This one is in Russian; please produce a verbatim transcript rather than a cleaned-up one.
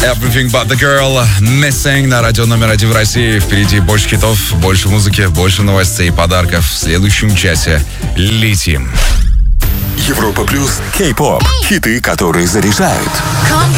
Everything But The Girl, Missing на радио номер один в России. Впереди больше хитов, больше музыки, больше новостей и подарков. В следующем часе летим. Европа плюс Кей-поп. Хиты, которые заряжают.